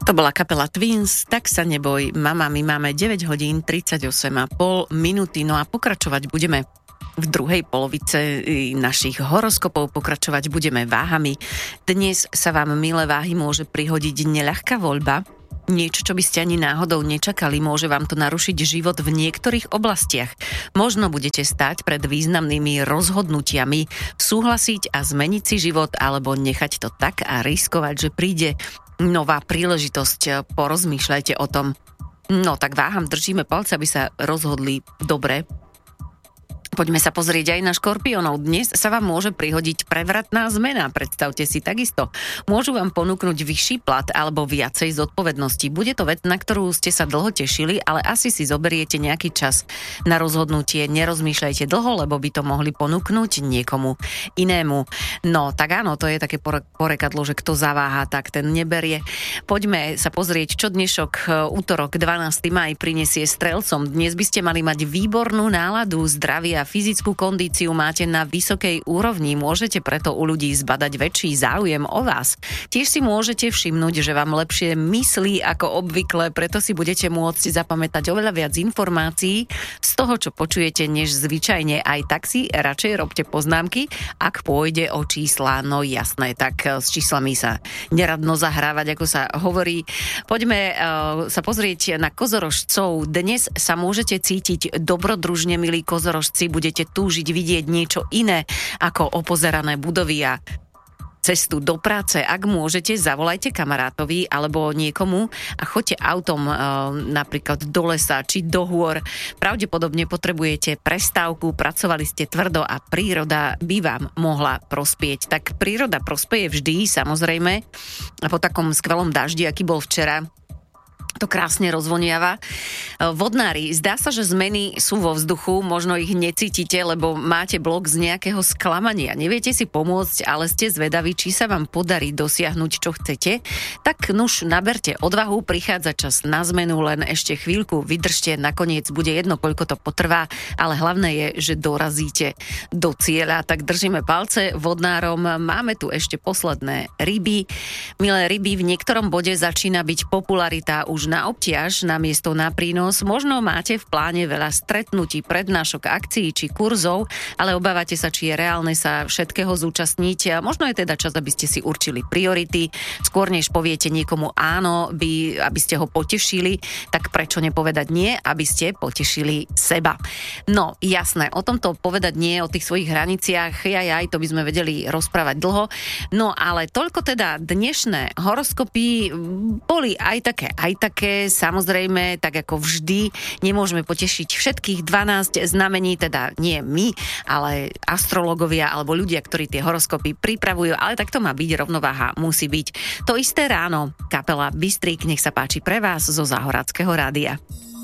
To bola kapela Twins, tak sa neboj, mama, my máme 9 hodín 38,5 minúty, no a pokračovať budeme v druhej polovice našich horoskopov, pokračovať budeme váhami. Dnes sa vám, milé váhy, môže prihodiť neľahká voľba, niečo, čo by ste ani náhodou nečakali, môže vám to narušiť život v niektorých oblastiach. Možno budete stáť pred významnými rozhodnutiami, súhlasiť a zmeniť si život, alebo nechať to tak a riskovať, že príde nová príležitosť. Porozmýšľajte o tom. No tak váham, držíme palce, aby sa rozhodli dobre. Poďme sa pozrieť aj na škorpiónov. Dnes sa vám môže prihodiť prevratná zmena, predstavte si takisto. Môžu vám ponúknuť vyšší plat alebo viacej zodpovednosti. Bude to vec, na ktorú ste sa dlho tešili, ale asi si zoberiete nejaký čas na rozhodnutie. Nerozmýšľajte dlho, lebo by to mohli ponúknuť niekomu inému. No, tak áno, to je také porekadlo, že kto zaváha, tak ten neberie. Poďme sa pozrieť, čo dnešok, útorok 12. maj prinesie strelcom. Dnes by ste mali mať výbornú náladu, zdravia, fyzickú kondíciu máte na vysokej úrovni, môžete preto u ľudí zbadať väčší záujem o vás. Tiež si môžete všimnúť, že vám lepšie myslí ako obvykle, preto si budete môcť zapamätať oveľa viac informácií z toho, čo počujete, než zvyčajne. Aj tak si radšej robte poznámky, ak pôjde o čísla. No jasné, tak s číslami sa neradno zahrávať, ako sa hovorí. Poďme sa pozrieť na kozorožcov. Dnes sa môžete cítiť dobrodružne, milí kozorožci, budete túžiť vidieť niečo iné ako opozerané budovy a cestu do práce. Ak môžete, zavolajte kamarátovi alebo niekomu a choďte autom napríklad do lesa či do hôr. Pravdepodobne potrebujete prestávku, pracovali ste tvrdo a príroda by vám mohla prospieť. Tak príroda prospeje vždy, samozrejme. A po takom skvelom daždi, aký bol včera, to krásne rozvoniava. Vodnári, zdá sa, že zmeny sú vo vzduchu, možno ich necítite, lebo máte blok z nejakého sklamania. Neviete si pomôcť, ale ste zvedaví, či sa vám podarí dosiahnuť, čo chcete. Tak nuž, naberte odvahu, prichádza čas na zmenu, len ešte chvíľku vydržte, nakoniec bude jedno, koľko to potrvá, ale hlavné je, že dorazíte do cieľa. Tak držíme palce vodnárom. Máme tu ešte posledné ryby. Milé ryby, v niektorom bode začína byť popularita už na obťaž, na miesto na prínos. Možno máte v pláne veľa stretnutí, prednášok, akcií či kurzov, ale obávate sa, či je reálne sa všetkého zúčastniť. A možno je teda čas, aby ste si určili priority. Skôr než poviete niekomu áno, aby ste ho potešili, tak prečo nepovedať nie, aby ste potešili seba. No, jasné, o tomto povedať nie, o tých svojich hraniciach, aj to by sme vedeli rozprávať dlho. No, ale toľko teda dnešné horoskopy boli aj také, samozrejme, tak ako vždy, nemôžeme potešiť všetkých 12 znamení, teda nie my, ale astrologovia alebo ľudia, ktorí tie horoskopy pripravujú, ale tak to má byť, rovnováha musí byť. To isté ráno, kapela Bystrik, nech sa páči pre vás zo Záhorackého rádia.